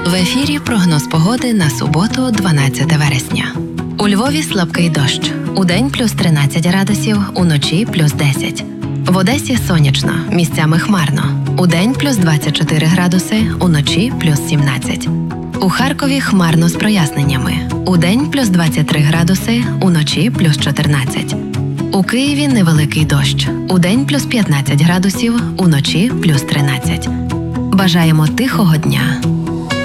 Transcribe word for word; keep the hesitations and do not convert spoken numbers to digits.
В ефірі прогноз погоди на суботу, дванадцяте вересня. У Львові слабкий дощ. Удень плюс тринадцять градусів, уночі плюс десять. В Одесі сонячно, місцями хмарно. Удень плюс двадцять чотири градуси, уночі плюс сімнадцять. У Харкові хмарно з проясненнями. Удень плюс двадцять три градуси, уночі плюс чотирнадцять. У Києві невеликий дощ. Удень плюс п'ятнадцять градусів, уночі плюс тринадцять. Бажаємо тихого дня.